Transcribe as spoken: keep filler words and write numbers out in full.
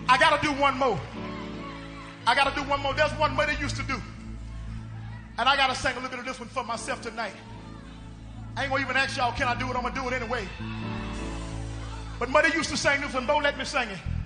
I got to do one more. I got to do one more. There's one more they used to do. And I got to sing a little bit of this one for myself tonight. I ain't going to even ask y'all, can I do it? I'm going to do it anyway. But mother used to sing this one. Don't let me sing it.